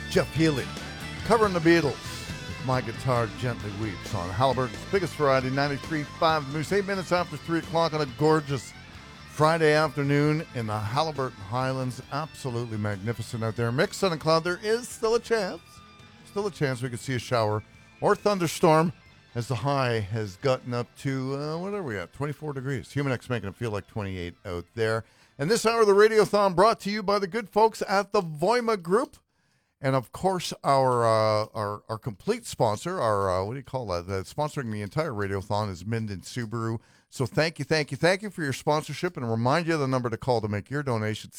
Jeff Healey covering the Beatles with My Guitar Gently Weeps on Halliburton's biggest variety, 93.5 The Moose. 8 minutes after 3 o'clock on a gorgeous Friday afternoon in the Halliburton Highlands. Absolutely magnificent out there. Mixed sun and cloud. There is still a chance we could see a shower or thunderstorm as the high has gotten up to, what are we at, 24 degrees. Humidex making it feel like 28 out there. And this hour of the Radiothon brought to you by the good folks at the Voima Group. And, of course, our complete sponsor, sponsoring the entire Radiothon is Minden Subaru. So thank you for your sponsorship. And remind you the number to call to make your donation,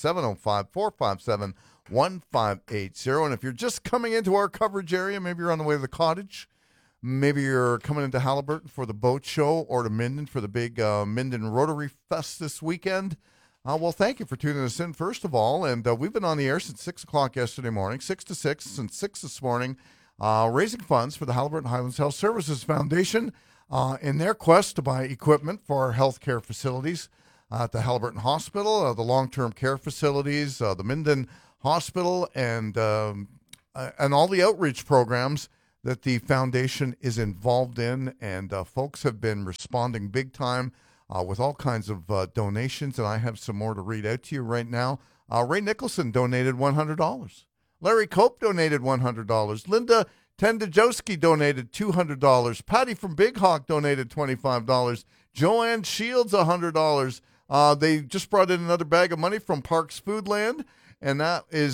705-457-1580. And if you're just coming into our coverage area, maybe you're on the way to the cottage, maybe you're coming into Halliburton for the boat show or to Minden for the big Minden Rotary Fest this weekend, well, thank you for tuning us in, first of all. And we've been on the air since 6 o'clock yesterday morning, 6 to 6, since 6 this morning, raising funds for the Halliburton Highlands Health Services Foundation in their quest to buy equipment for our healthcare facilities at the Halliburton Hospital, the long-term care facilities, the Minden Hospital, and all the outreach programs that the foundation is involved in. And folks have been responding big time with all kinds of donations, and I have some more to read out to you right now. Ray Nicholson donated $100. Larry Cope donated $100. Linda Tendajowski donated $200. Patty from Big Hawk donated $25. Joanne Shields, $100. They just brought in another bag of money from Parks Foodland, and that is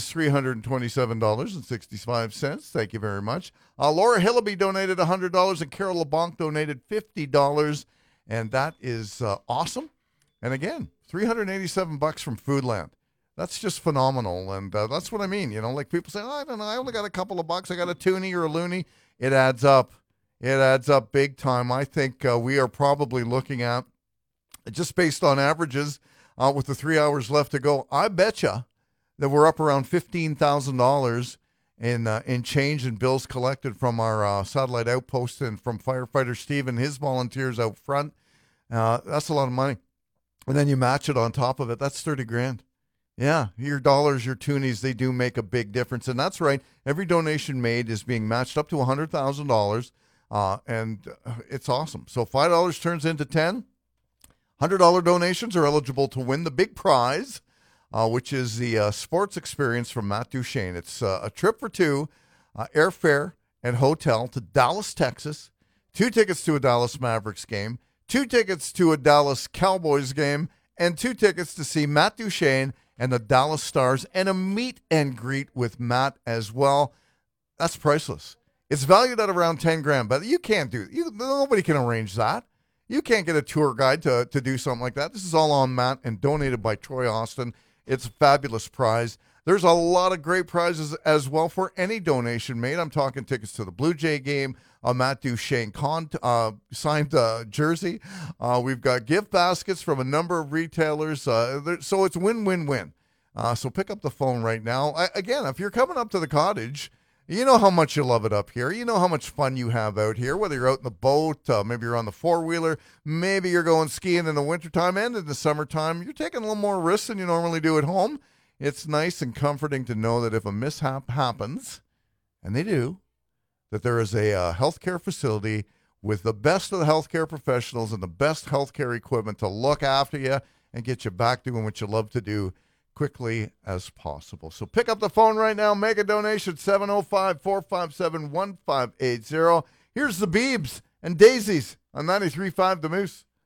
$327.65. Thank you very much. Laura Hillaby donated $100, and Carol LeBlanc donated $50. And that is awesome. And again, $387 from Foodland. That's just phenomenal. And that's what I mean. You know, like people say, oh, I don't know, I only got a couple of bucks. I got a toonie or a loony. It adds up. It adds up big time. I think we are probably looking at, just based on averages, with the 3 hours left to go, I betcha that we're up around $15,000 in change and bills collected from our satellite outpost and from firefighter Steve and his volunteers out front. That's a lot of money. And then you match it on top of it. That's $30,000. Yeah, your dollars, your toonies, they do make a big difference. And that's right. Every donation made is being matched up to $100,000. And it's awesome. So $5 turns into 10. $100 donations are eligible to win the big prize, which is the sports experience from Matt Duchesne. It's a trip for two, airfare and hotel to Dallas, Texas, 2 tickets to a Dallas Mavericks game, 2 tickets to a Dallas Cowboys game, and 2 tickets to see Matt Duchesne and the Dallas Stars, and a meet and greet with Matt as well. That's priceless. It's valued at around $10,000, but you can't nobody can arrange that. You can't get a tour guide to do something like that. This is all on Matt and donated by Troy Austin. It's a fabulous prize. There's a lot of great prizes as well for any donation made. I'm talking tickets to the Blue Jay game, a Matt Duchesne signed jersey. We've got gift baskets from a number of retailers. So it's win-win-win. So pick up the phone right now. Again, if you're coming up to the cottage, you know how much you love it up here. You know how much fun you have out here, whether you're out in the boat, maybe you're on the four-wheeler, maybe you're going skiing in the wintertime and in the summertime. You're taking a little more risks than you normally do at home. It's nice and comforting to know that if a mishap happens, and they do, that there is a healthcare facility with the best of the healthcare professionals and the best healthcare equipment to look after you and get you back doing what you love to do quickly as possible. So pick up the phone right now, make a donation, 705-457-1580. Here's the Beebs and Daisies on 93.5 The Moose.